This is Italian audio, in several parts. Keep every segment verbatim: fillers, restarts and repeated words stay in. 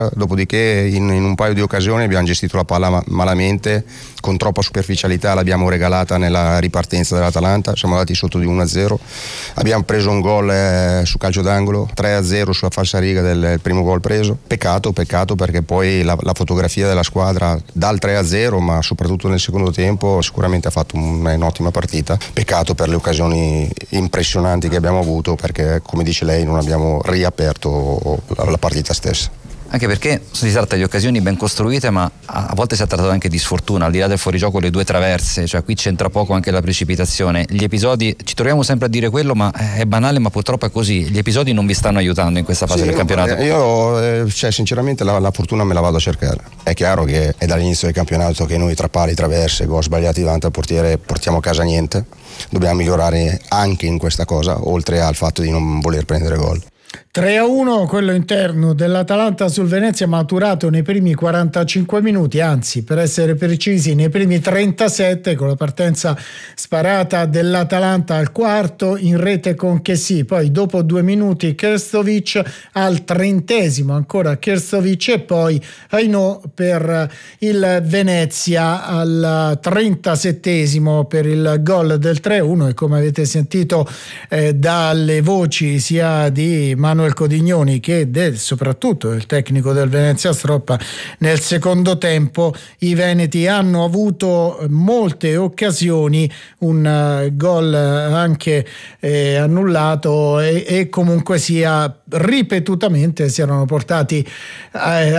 Dopodiché in, in un paio di occasioni abbiamo gestito la palla ma- malamente, con troppa superficialità l'abbiamo regalata nella ripartenza dell'Atalanta, siamo andati sotto di uno a zero, abbiamo preso un gol eh, su calcio d'angolo, tre a zero sulla falsariga del, del primo gol preso. Peccato, peccato perché poi la, la fotografia della squadra dal tre a zero, ma soprattutto nel secondo tempo sicuramente ha fatto un, un'ottima partita. Peccato per le occasioni impressionanti che abbiamo avuto, perché come dice lei non abbiamo riaperto la, la partita stessa. Anche perché si tratta di occasioni ben costruite, ma a volte si è trattato anche di sfortuna, al di là del fuorigioco, le due traverse, cioè qui c'entra poco anche la precipitazione. Gli episodi, ci troviamo sempre a dire quello, ma è banale, ma purtroppo è così. Gli episodi non vi stanno aiutando in questa fase sì, del campionato. Io, eh, cioè, sinceramente la, la fortuna me la vado a cercare. È chiaro che è dall'inizio del campionato che noi tra pali, traverse, gol sbagliati davanti al portiere portiamo a casa niente. Dobbiamo migliorare anche in questa cosa, oltre al fatto di non voler prendere gol. tre a uno quello interno dell'Atalanta sul Venezia, maturato nei primi quarantacinque minuti, anzi per essere precisi nei primi trentasette, con la partenza sparata dell'Atalanta al quarto, in rete con Chessy, poi dopo due minuti Krstovic, al trentesimo ancora Krstovic e poi Aino per il Venezia al trentasettesimo per il gol del tre a uno. E come avete sentito eh, dalle voci sia di Manuel Codignoni che del, soprattutto del tecnico del Venezia Stroppa, nel secondo tempo i veneti hanno avuto molte occasioni, un uh, gol anche eh, annullato e, e comunque sia ripetutamente si erano portati eh,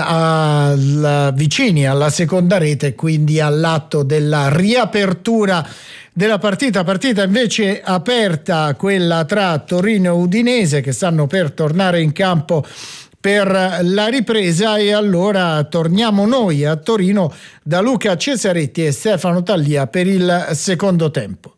al, vicini alla seconda rete, quindi all'atto della riapertura della partita, partita invece aperta quella tra Torino e Udinese, che stanno per tornare in campo per la ripresa. E allora torniamo noi a Torino da Luca Cesaretti e Stefano Tallia per il secondo tempo.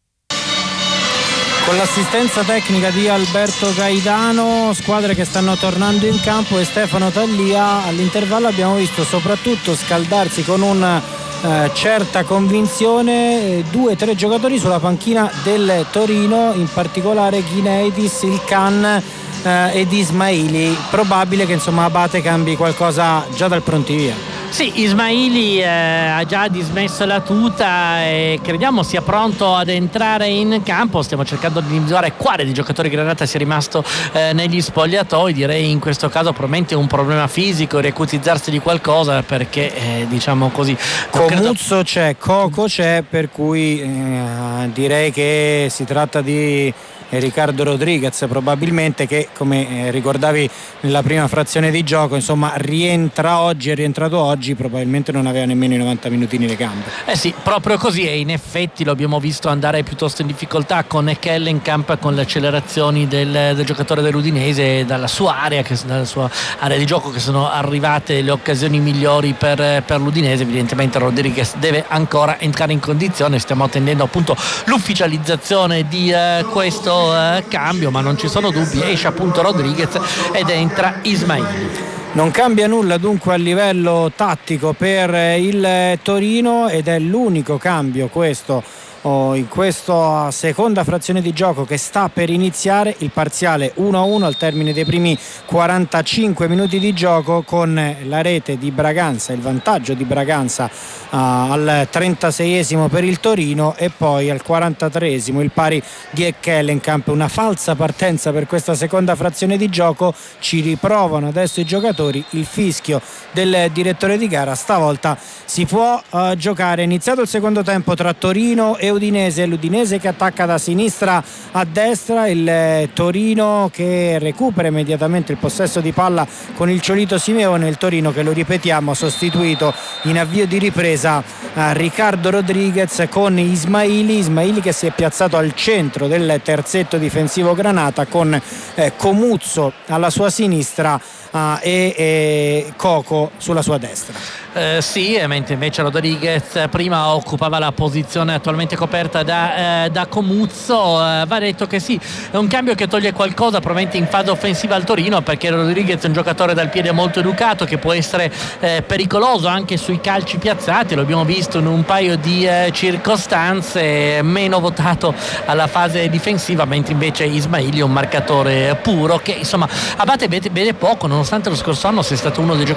Con l'assistenza tecnica di Alberto Gaidano, squadre che stanno tornando in campo, e Stefano Tallia. All'intervallo abbiamo visto soprattutto scaldarsi con un Eh, certa convinzione due o tre giocatori sulla panchina del Torino, in particolare Ghineitis, il Can eh, ed Ismaili. Probabile che insomma Abate cambi qualcosa già dal prontivia. Sì, Ismaili eh, ha già dismesso la tuta e crediamo sia pronto ad entrare in campo. Stiamo cercando di individuare quale di giocatori Granata sia rimasto eh, negli spogliatoi. Direi in questo caso probabilmente un problema fisico, riacutizzarsi di qualcosa, perché eh, diciamo così Comuzzo credo... c'è, Coco c'è, per cui eh, direi che si tratta di Ricardo Rodriguez probabilmente, che come eh, ricordavi nella prima frazione di gioco insomma rientra oggi, è rientrato oggi, probabilmente non aveva nemmeno i novanta minuti nelle gambe. Eh sì, proprio così, e in effetti lo abbiamo visto andare piuttosto in difficoltà con Eckellenkamp, con le accelerazioni del, del giocatore dell'Udinese, dalla sua area, che, dalla sua area di gioco, che sono arrivate le occasioni migliori per, per l'Udinese. Evidentemente Rodriguez deve ancora entrare in condizione, stiamo attendendo appunto l'ufficializzazione di eh, questo Uh, cambio, ma non ci sono dubbi, esce appunto Rodriguez ed entra Ismaili. Non cambia nulla dunque a livello tattico per il Torino, ed è l'unico cambio questo oh, in questa seconda frazione di gioco che sta per iniziare. Il parziale uno a uno al termine dei primi quarantacinque minuti di gioco, con la rete di Braganza, il vantaggio di Braganza uh, al trentaseiesimo per il Torino, e poi al quarantatreesimo il pari di Eckellenkamp. Una falsa partenza per questa seconda frazione di gioco, ci riprovano adesso i giocatori, il fischio del direttore di gara. Stavolta si può uh, giocare. È iniziato il secondo tempo tra Torino e Udinese, l'Udinese che attacca da sinistra a destra, il Torino che recupera immediatamente il possesso di palla con il Ciolito Simeone, il Torino che, lo ripetiamo, ha sostituito in avvio di ripresa a Ricardo Rodriguez con Ismaili, Ismaili che si è piazzato al centro del terzetto difensivo Granata, con eh, Comuzzo alla sua sinistra uh, e, e Coco sulla sua destra. Eh, sì, mentre invece Rodriguez prima occupava la posizione attualmente coperta da, eh, da Comuzzo. Eh, va detto che sì, è un cambio che toglie qualcosa probabilmente in fase offensiva al Torino, perché Rodriguez è un giocatore dal piede molto educato che può essere eh, pericoloso anche sui calci piazzati, lo abbiamo visto in un paio di eh, circostanze, meno votato alla fase difensiva, mentre invece Ismaili è un marcatore puro che insomma Abate vede, vede poco, nonostante lo scorso anno sia stato uno dei giocatori